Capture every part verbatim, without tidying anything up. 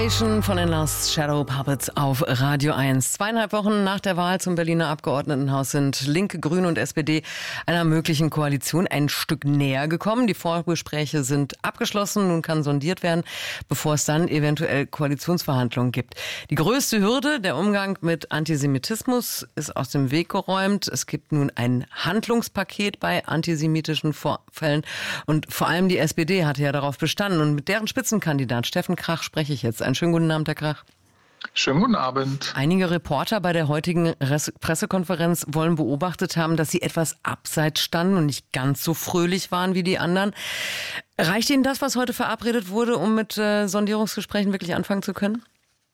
Von den Lost Shadow Puppets auf Radio eins. Zweieinhalb Wochen nach der Wahl zum Berliner Abgeordnetenhaus sind Linke, Grüne und S P D einer möglichen Koalition ein Stück näher gekommen. Die Vorgespräche sind abgeschlossen. Nun kann sondiert werden, bevor es dann eventuell Koalitionsverhandlungen gibt. Die größte Hürde, der Umgang mit Antisemitismus, ist aus dem Weg geräumt. Es gibt nun ein Handlungspaket bei antisemitischen Vorfällen. Und vor allem die S P D hatte ja darauf bestanden. Und mit deren Spitzenkandidat Steffen Krach spreche ich jetzt. Einen schönen guten Abend, Herr Krach. Schönen guten Abend. Einige Reporter bei der heutigen Pressekonferenz wollen beobachtet haben, dass sie etwas abseits standen und nicht ganz so fröhlich waren wie die anderen. Reicht Ihnen das, was heute verabredet wurde, um mit äh, Sondierungsgesprächen wirklich anfangen zu können?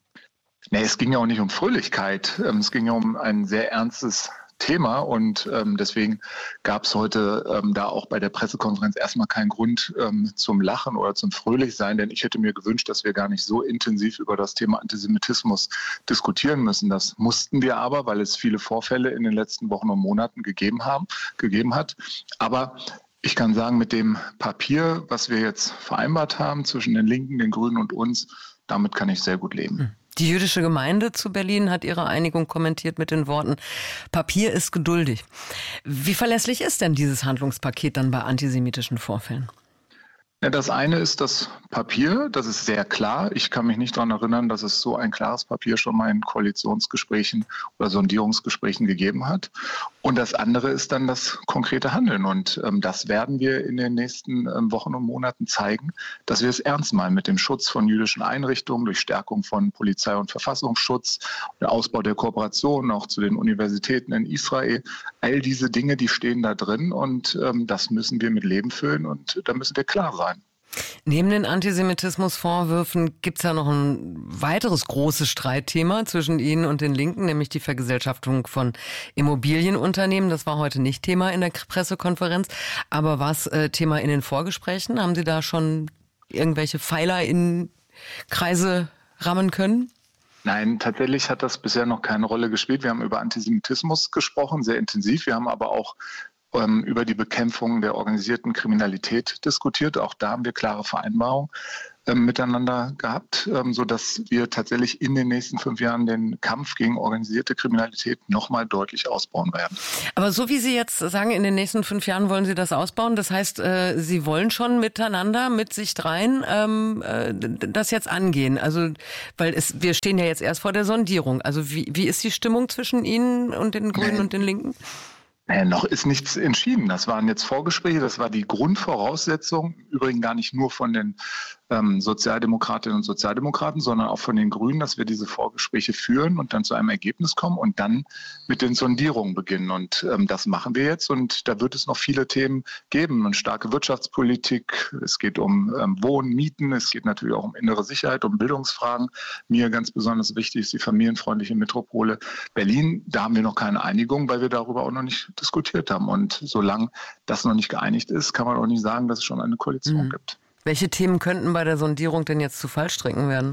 Nee, es ging ja auch nicht um Fröhlichkeit. Es ging ja um ein sehr ernstes Thema und ähm, deswegen gab es heute ähm, da auch bei der Pressekonferenz erstmal keinen Grund ähm, zum Lachen oder zum Fröhlichsein, denn ich hätte mir gewünscht, dass wir gar nicht so intensiv über das Thema Antisemitismus diskutieren müssen. Das mussten wir aber, weil es viele Vorfälle in den letzten Wochen und Monaten gegeben haben, gegeben hat. Aber ich kann sagen, mit dem Papier, was wir jetzt vereinbart haben zwischen den Linken, den Grünen und uns, damit kann ich sehr gut leben. Die jüdische Gemeinde zu Berlin hat ihre Einigung kommentiert mit den Worten: Papier ist geduldig. Wie verlässlich ist denn dieses Handlungspaket dann bei antisemitischen Vorfällen? Ja, das eine ist das Papier, das ist sehr klar. Ich kann mich nicht daran erinnern, dass es so ein klares Papier schon mal in Koalitionsgesprächen oder Sondierungsgesprächen gegeben hat. Und das andere ist dann das konkrete Handeln. Und ähm, das werden wir in den nächsten ähm, Wochen und Monaten zeigen, dass wir es ernst meinen mit dem Schutz von jüdischen Einrichtungen, durch Stärkung von Polizei- und Verfassungsschutz, der Ausbau der Kooperation auch zu den Universitäten in Israel. All diese Dinge, die stehen da drin und ähm, das müssen wir mit Leben füllen und da müssen wir klar sein. Neben den Antisemitismusvorwürfen gibt es ja noch ein weiteres großes Streitthema zwischen Ihnen und den Linken, nämlich die Vergesellschaftung von Immobilienunternehmen. Das war heute nicht Thema in der Pressekonferenz, aber war es äh, Thema in den Vorgesprächen? Haben Sie da schon irgendwelche Pfeiler in Kreise rammen können? Nein, tatsächlich hat das bisher noch keine Rolle gespielt. Wir haben über Antisemitismus gesprochen, sehr intensiv. Wir haben aber auch ähm, über die Bekämpfung der organisierten Kriminalität diskutiert. Auch da haben wir klare Vereinbarungen ähm, miteinander gehabt, ähm, sodass wir tatsächlich in den nächsten fünf Jahren den Kampf gegen organisierte Kriminalität nochmal deutlich ausbauen werden. Aber so wie Sie jetzt sagen, in den nächsten fünf Jahren wollen Sie das ausbauen. Das heißt, äh, Sie wollen schon miteinander, mit sich dreien, ähm, äh, das jetzt angehen. Also, weil es, wir stehen ja jetzt erst vor der Sondierung. Also wie, wie ist die Stimmung zwischen Ihnen und den Grünen Nein. und den Linken? Naja, noch ist nichts entschieden. Das waren jetzt Vorgespräche, das war die Grundvoraussetzung, übrigens gar nicht nur von den ähm, Sozialdemokratinnen und Sozialdemokraten, sondern auch von den Grünen, dass wir diese Vorgespräche führen und dann zu einem Ergebnis kommen und dann mit den Sondierungen beginnen. Und ähm, das machen wir jetzt und da wird es noch viele Themen geben. Eine starke Wirtschaftspolitik, es geht um ähm, Wohnen, Mieten, es geht natürlich auch um innere Sicherheit, um Bildungsfragen. Mir ganz besonders wichtig ist die familienfreundliche Metropole Berlin. Da haben wir noch keine Einigung, weil wir darüber auch noch nicht diskutiert haben. Und solange das noch nicht geeinigt ist, kann man auch nicht sagen, dass es schon eine Koalition mhm. gibt. Welche Themen könnten bei der Sondierung denn jetzt zu Fallstricken werden?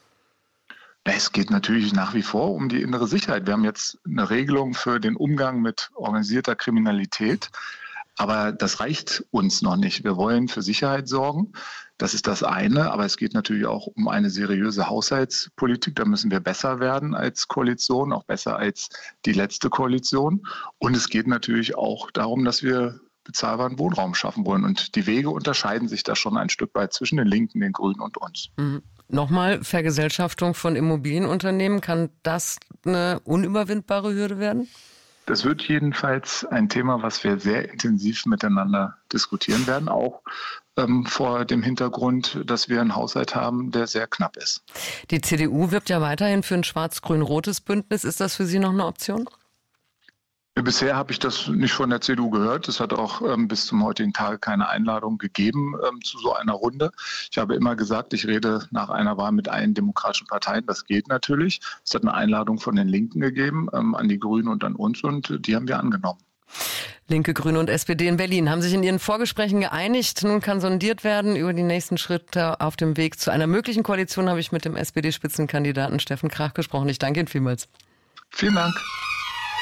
Es geht natürlich nach wie vor um die innere Sicherheit. Wir haben jetzt eine Regelung für den Umgang mit organisierter Kriminalität. Aber das reicht uns noch nicht. Wir wollen für Sicherheit sorgen. Das ist das eine. Aber es geht natürlich auch um eine seriöse Haushaltspolitik. Da müssen wir besser werden als Koalition, auch besser als die letzte Koalition. Und es geht natürlich auch darum, dass wir bezahlbaren Wohnraum schaffen wollen. Und die Wege unterscheiden sich da schon ein Stück weit zwischen den Linken, den Grünen und uns. Mhm. Nochmal, Vergesellschaftung von Immobilienunternehmen, kann das eine unüberwindbare Hürde werden? Das wird jedenfalls ein Thema, was wir sehr intensiv miteinander diskutieren werden, auch ähm, vor dem Hintergrund, dass wir einen Haushalt haben, der sehr knapp ist. Die C D U wirbt ja weiterhin für ein schwarz-grün-rotes Bündnis. Ist das für Sie noch eine Option? Bisher habe ich das nicht von der C D U gehört. Es hat auch ähm, bis zum heutigen Tage keine Einladung gegeben ähm, zu so einer Runde. Ich habe immer gesagt, ich rede nach einer Wahl mit allen demokratischen Parteien. Das geht natürlich. Es hat eine Einladung von den Linken gegeben, ähm, an die Grünen und an uns, und die haben wir angenommen. Linke, Grüne und S P D in Berlin haben sich in ihren Vorgesprächen geeinigt. Nun kann sondiert werden über die nächsten Schritte auf dem Weg zu einer möglichen Koalition. Habe ich mit dem S P D-Spitzenkandidaten Steffen Krach gesprochen. Ich danke Ihnen vielmals. Vielen Dank.